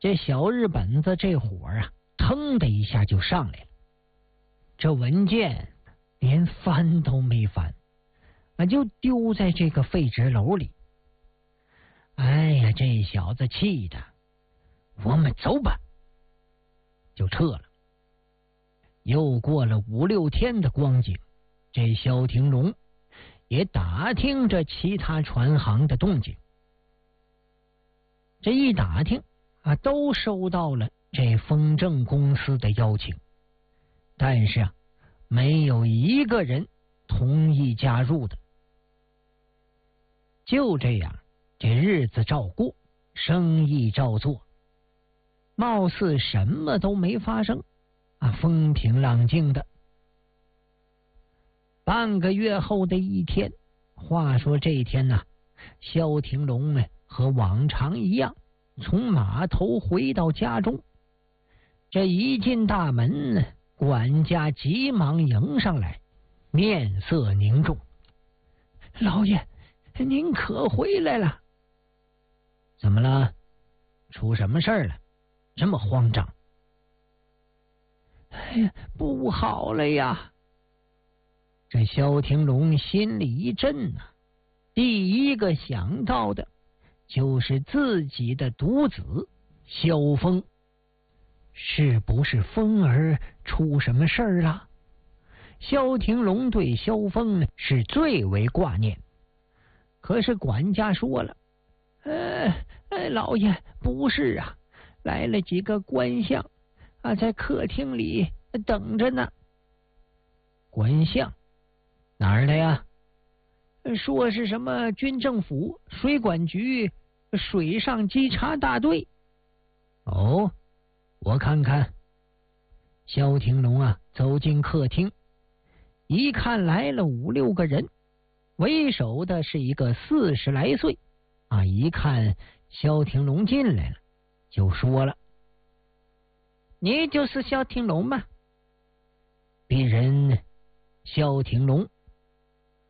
这小日本子这火啊，腾的一下就上来了。这文件连翻都没翻，就丢在这个废纸篓里。哎呀，这小子气的，我们走吧，就撤了。又过了5、6天的光景，这萧廷龙也打听着其他船行的动静。这一打听都收到了这风正公司的邀请，但是没有一个人同意加入的。就这样，这日子照过，生意照做，貌似什么都没发生，风平浪静的。半个月后的一天，话说这一天呢，萧廷龙和往常一样，从码头回到家中。这一进大门，管家急忙迎上来，面色凝重：“老爷，您可回来了？怎么了？出什么事儿了？这么慌张？”“哎呀，不好了呀！”这萧廷龙心里一震第一个想到的就是自己的独子萧峰。是不是峰儿出什么事儿了？萧廷龙对萧峰是最为挂念。可是管家说了：“老爷，不是来了几个官相在客厅里等着呢。”“官相？哪儿的呀？”“说是什么军政府水管局水上稽查大队。”“哦，我看看。”萧廷龙走进客厅，一看来了5、6个人，为首的是一个40来岁，一看萧廷龙进来了，就说了：“你就是萧廷龙吗？”鄙人萧廷龙